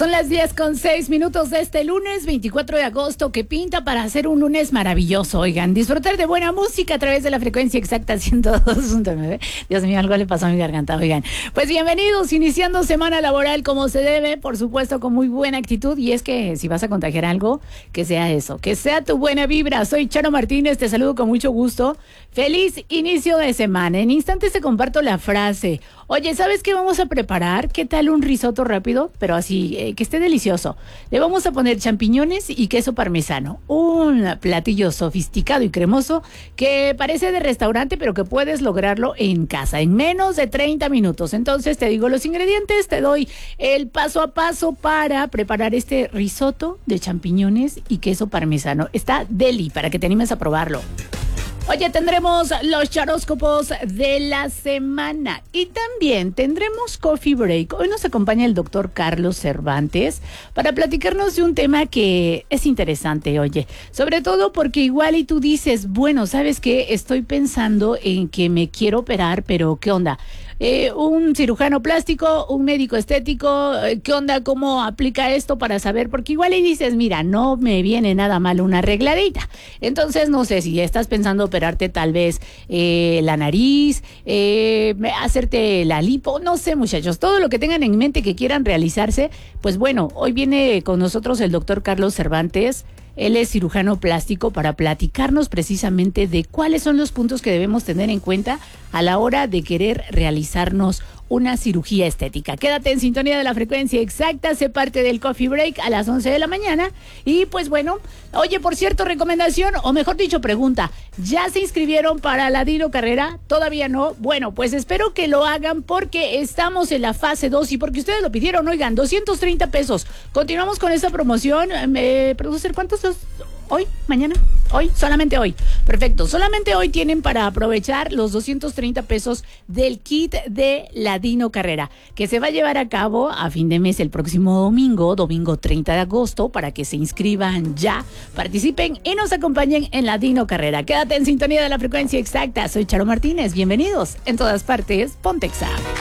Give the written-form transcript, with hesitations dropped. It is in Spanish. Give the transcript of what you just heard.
Son las 10:06 de este lunes 24 de agosto, que pinta para hacer un lunes maravilloso. Oigan, disfrutar de buena música a través de la frecuencia exacta 102.9. Dios mío, algo le pasó a mi garganta. Oigan, pues bienvenidos, iniciando semana laboral como se debe, por supuesto con muy buena actitud. Y es que si vas a contagiar algo, que sea eso, que sea tu buena vibra. Soy Charo Martínez, te saludo con mucho gusto. Feliz inicio de semana. En instantes te comparto la frase. Oye, ¿sabes qué vamos a preparar? ¿Qué tal un risotto rápido? Pero así, que esté delicioso. Le vamos a poner champiñones y queso parmesano. Un platillo sofisticado y cremoso que parece de restaurante, pero que puedes lograrlo en casa en menos de 30 minutos. Entonces te digo los ingredientes, te doy el paso a paso para preparar este risotto de champiñones y queso parmesano. Está deli, para que te animes a probarlo. Oye, tendremos los charóscopos de la semana y también tendremos Coffee Break. Hoy nos acompaña el doctor Carlos Cervantes para platicarnos de un tema que es interesante, oye, sobre todo porque igual y tú dices, bueno, ¿sabes qué? Estoy pensando en que me quiero operar, pero ¿qué onda? Un cirujano plástico, un médico estético, ¿qué onda? ¿Cómo aplica esto para saber? Porque igual y dices, mira, no me viene nada mal una arregladita. Entonces, no sé si estás pensando operarte tal vez la nariz, hacerte la lipo, no sé, muchachos, todo lo que tengan en mente que quieran realizarse, pues bueno, hoy viene con nosotros el doctor Carlos Cervantes. Él es cirujano plástico para platicarnos precisamente de cuáles son los puntos que debemos tener en cuenta a la hora de querer realizarnos una cirugía estética. Quédate en sintonía de la frecuencia exacta, sé parte del Coffee Break a las 11 de la mañana. Y pues bueno, oye, por cierto, recomendación, o mejor dicho, pregunta, ¿ya se inscribieron para la Dino Carrera? ¿Todavía no? Bueno, pues espero que lo hagan porque estamos en la fase 2 y porque ustedes lo pidieron, oigan, 230 pesos. Continuamos con esta promoción. Producer, ¿cuántos son? ¿Hoy? ¿Mañana? ¿Hoy? Solamente hoy. Perfecto. Solamente hoy tienen para aprovechar los 230 pesos del kit de la Dino Carrera, que se va a llevar a cabo a fin de mes el próximo domingo 30 de agosto, para que se inscriban ya, participen y nos acompañen en la Dino Carrera. Quédate en sintonía de la frecuencia exacta. Soy Charo Martínez. Bienvenidos. En todas partes, Pontexa.